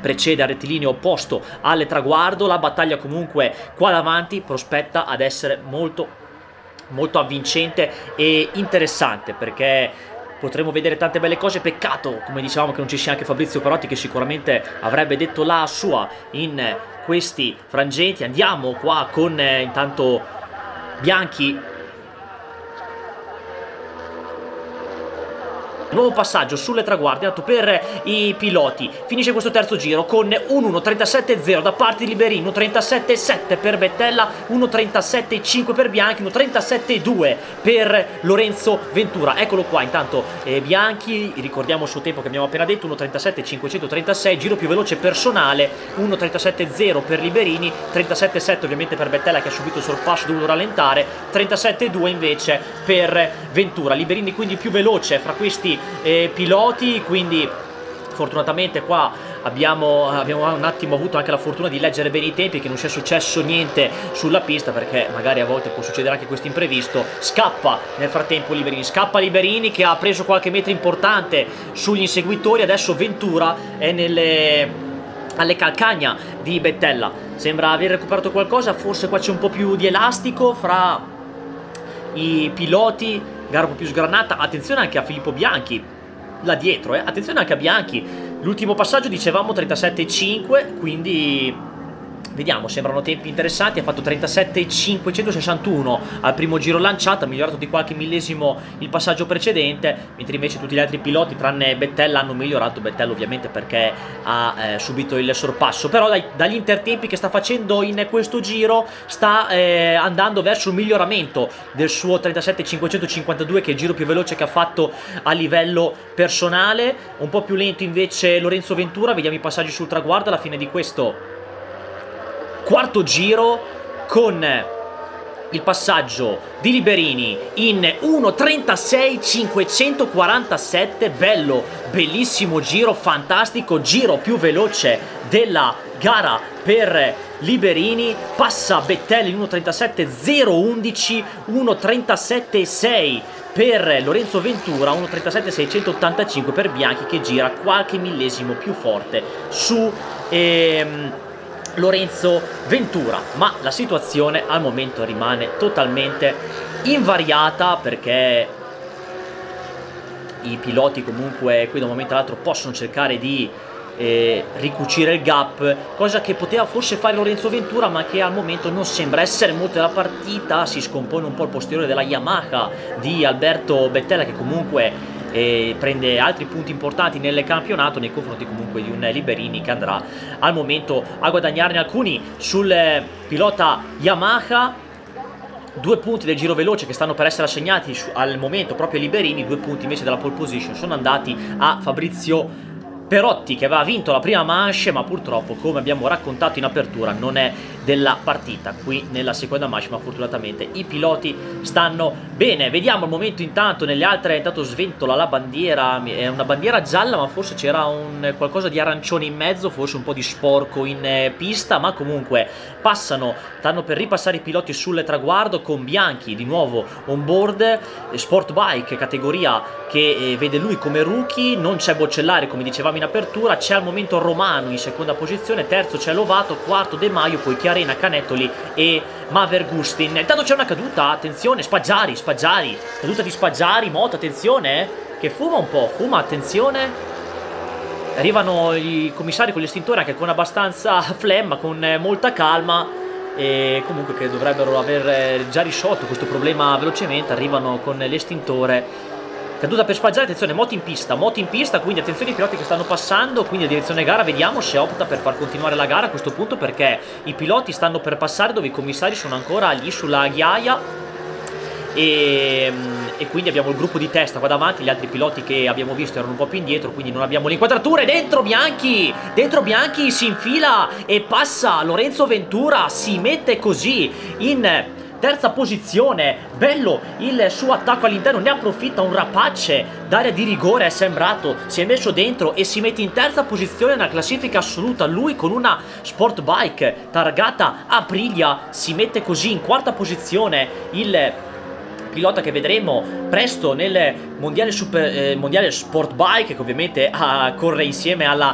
precede al rettilineo opposto al traguardo. La battaglia comunque qua davanti prospetta ad essere molto avvincente e interessante, perché potremo vedere tante belle cose. Peccato, come dicevamo, che non ci sia anche Fabrizio Perotti, che sicuramente avrebbe detto la sua in questi frangenti. Andiamo qua con intanto Bianchi. Nuovo passaggio sulle traguardi dato per i piloti. Finisce questo terzo giro con un 1.37.0 da parte di Liberini, 1.37.7 per Bettella, 1.37.5 per Bianchi, 1.37.2 per Lorenzo Ventura. Eccolo qua intanto Bianchi, ricordiamo il suo tempo che abbiamo appena detto, 1.37.536, giro più veloce personale, 1.37.0 per Liberini, 37.7 ovviamente per Bettella che ha subito il sorpasso, dovuto rallentare, 37.2 invece per Ventura. Liberini quindi più veloce fra questi piloti, quindi fortunatamente qua abbiamo un attimo avuto anche la fortuna di leggere bene i tempi, che non sia successo niente sulla pista, perché magari a volte può succedere anche questo imprevisto. Scappa nel frattempo Liberini, che ha preso qualche metro importante sugli inseguitori. Adesso Ventura è alle calcagna di Bettella, sembra aver recuperato qualcosa, forse qua c'è un po' più di elastico fra i piloti, gara un po' più sgranata. Attenzione anche a Filippo Bianchi là dietro, attenzione anche a Bianchi. L'ultimo passaggio dicevamo 37.5, quindi vediamo, sembrano tempi interessanti. Ha fatto 37.561 al primo giro lanciato, ha migliorato di qualche millesimo il passaggio precedente, mentre invece tutti gli altri piloti tranne Bettella hanno migliorato. Bettella ovviamente perché ha subito il sorpasso, però dagli intertempi che sta facendo in questo giro sta andando verso un miglioramento del suo 37.552, che è il giro più veloce che ha fatto a livello personale. Un po' più lento invece Lorenzo Ventura. Vediamo i passaggi sul traguardo alla fine di questo quarto giro, con il passaggio di Liberini in 1.36.547. bello, bellissimo giro, fantastico, giro più veloce della gara per Liberini. Passa Bettella in 1.37.011, 1.37.6 per Lorenzo Ventura, 1.37.685 per Bianchi, che gira qualche millesimo più forte su Lorenzo Ventura. Ma la situazione al momento rimane totalmente invariata, perché i piloti comunque qui da un momento all'altro possono cercare di ricucire il gap, cosa che poteva forse fare Lorenzo Ventura, ma che al momento non sembra essere molto della partita. Si scompone un po' il posteriore della Yamaha di Alberto Bettella, che comunque prende altri punti importanti nel campionato nei confronti comunque di un Liberini che andrà al momento a guadagnarne alcuni sul pilota Yamaha. 2 punti del giro veloce che stanno per essere assegnati al momento proprio ai Liberini, 2 punti invece della pole position sono andati a Fabrizio Perotti, che aveva vinto la prima manche, ma purtroppo, come abbiamo raccontato in apertura, non è della partita qui nella seconda manche. Ma fortunatamente i piloti stanno bene. Vediamo al momento intanto nelle altre. Intanto sventola la bandiera, è una bandiera gialla, ma forse c'era qualcosa di arancione in mezzo, forse un po' di sporco in pista, ma comunque passano, stanno per ripassare i piloti sul traguardo, con Bianchi di nuovo on board, sport bike categoria che vede lui come rookie. Non c'è Boccellari come dicevamo in apertura, c'è al momento Romano in seconda posizione, terzo c'è Lovato, quarto De Maio, poi Chiarena, Canettoli e Maver Gustin. Intanto c'è una caduta, attenzione, Spaggiari, caduta di Spaggiari, Moto, attenzione, che fuma un po', attenzione. Arrivano i commissari con l'estintore anche con abbastanza flemma, con molta calma, e comunque che dovrebbero aver già risolto questo problema velocemente. Arrivano con l'estintore. Caduta per Spaggiari, attenzione, moto in pista, quindi attenzione ai piloti che stanno passando, quindi a direzione gara. Vediamo se opta per far continuare la gara a questo punto, perché i piloti stanno per passare dove i commissari sono ancora lì sulla ghiaia, e quindi abbiamo il gruppo di testa qua davanti. Gli altri piloti che abbiamo visto erano un po' più indietro, quindi non abbiamo le inquadrature. Dentro Bianchi si infila e passa Lorenzo Ventura, si mette così in terza posizione. Bello il suo attacco all'interno, ne approfitta, un rapace d'area di rigore è sembrato, si è messo dentro e si mette in terza posizione nella classifica assoluta. Lui con una sport bike targata Aprilia si mette così in quarta posizione. Il pilota che vedremo presto nel mondiale sport bike, che ovviamente corre insieme alla